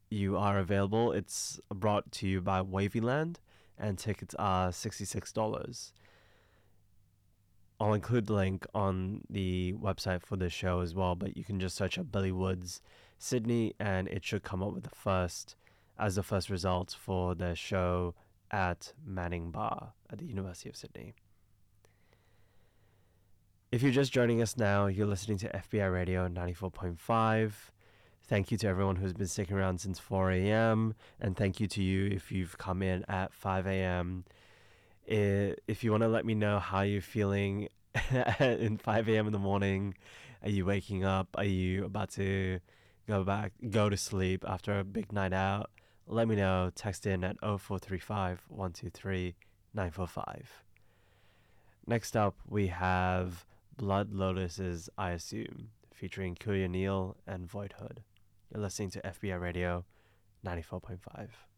you are available, it's brought to you by Wavyland, and tickets are $66. I'll include the link on the website for the show as well, but you can just search up Billy Woods Sydney and it should come up with the first results for the show at Manning Bar at the University of Sydney. If you're just joining us now, you're listening to FBI Radio 94.5. Thank you to everyone who's been sticking around since 4 a.m. And thank you to you if you've come in at 5 a.m. If you want to let me know how you're feeling in 5 a.m. in the morning, are you waking up? Are you about to go to sleep after a big night out? Let me know. Text in at 0435 123 945. Next up, we have Blood Lotus's I Assume, featuring Kuya Neal and Voidhood. You're listening to FBI Radio 94.5.